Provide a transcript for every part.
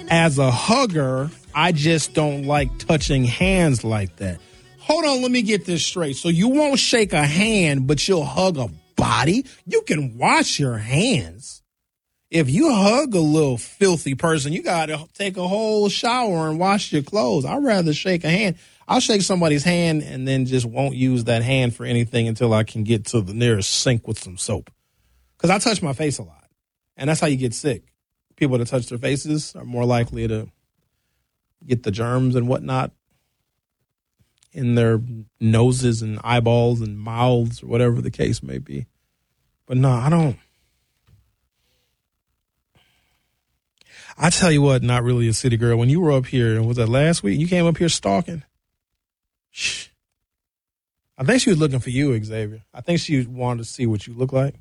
As a hugger, I just don't like touching hands like that. Hold on, let me get this straight. So you won't shake a hand, but you'll hug a body? You can wash your hands. If you hug a little filthy person, you got to take a whole shower and wash your clothes. I'd rather shake a hand. I'll shake somebody's hand and then just won't use that hand for anything until I can get to the nearest sink with some soap. Because I touch my face a lot, and that's how you get sick. People that touch their faces are more likely to get the germs and whatnot in their noses and eyeballs and mouths or whatever the case may be. But no, I don't. I tell you what, not really a city girl. When you were up here, was that last week? You came up here stalking? Shh. I think she was looking for you, Xavier. I think she wanted to see what you look like.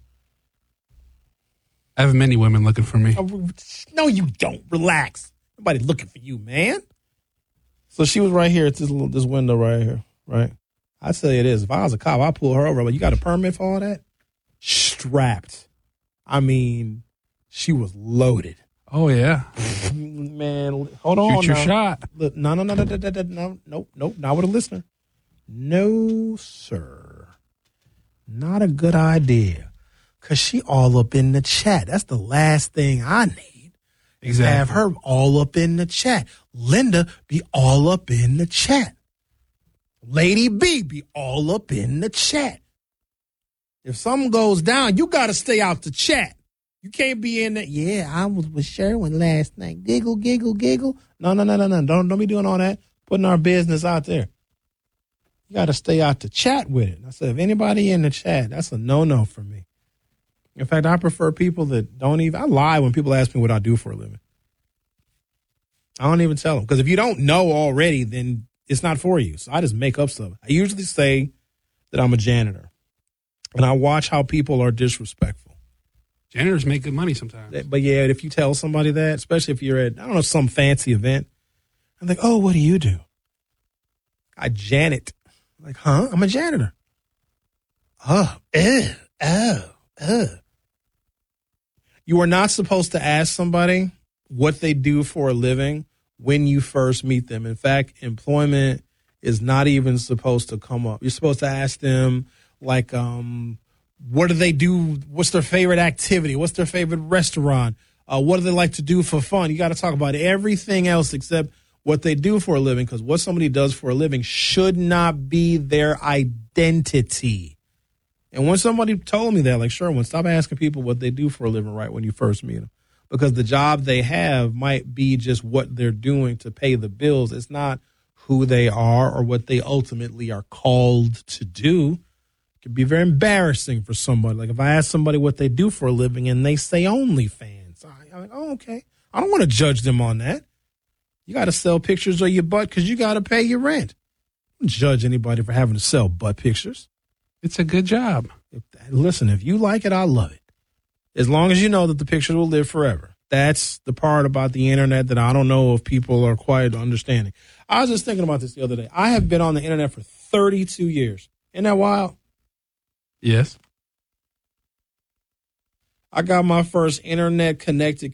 I have many women looking for me. No, you don't. Relax. Nobody looking for you, man. So she was right here at this window right here, right? I tell you this. If I was a cop, I'd pull her over. Like, you got a permit for all that? Strapped. I mean, she was loaded. Oh, yeah. Man, hold on. Shoot your shot. Look, no, not with a listener. No, sir. Not a good idea. Because she all up in the chat. That's the last thing I need. Exactly. Have her all up in the chat. Linda be all up in the chat. Lady B be all up in the chat. If something goes down, you got to stay out the chat. You can't be in there. Yeah, I was with Sherwin last night. Giggle, giggle, giggle. No. Don't be doing all that. Putting our business out there. You got to stay out the chat with it. I said, if anybody in the chat, that's a no-no for me. In fact, I prefer people that don't even. I lie when people ask me what I do for a living. I don't even tell them. Because if you don't know already, then it's not for you. So I just make up stuff. I usually say that I'm a janitor. And I watch how people are disrespectful. Janitors make good money sometimes. But yeah, if you tell somebody that, especially if you're at, I don't know, some fancy event, I'm like, oh, what do you do? I janet. I'm like, huh? I'm a janitor. Oh. You are not supposed to ask somebody what they do for a living when you first meet them. In fact, employment is not even supposed to come up. You're supposed to ask them, like, what do they do? What's their favorite activity? What's their favorite restaurant? What do they like to do for fun? You got to talk about everything else except what they do for a living, because what somebody does for a living should not be their identity. And when somebody told me that, like, Sherwin, stop asking people what they do for a living right when you first meet them, because the job they have might be just what they're doing to pay the bills. It's not who they are or what they ultimately are called to do. It can be very embarrassing for somebody. Like if I ask somebody what they do for a living and they say OnlyFans, I'm like, oh, okay. I don't want to judge them on that. You got to sell pictures of your butt because you got to pay your rent. I don't judge anybody for having to sell butt pictures. It's a good job. Listen, if you like it, I love it. As long as you know that the pictures will live forever. That's the part about the internet that I don't know if people are quite understanding. I was just thinking about this the other day. I have been on the internet for 32 years. Isn't that wild? Yes. I got my first internet-connected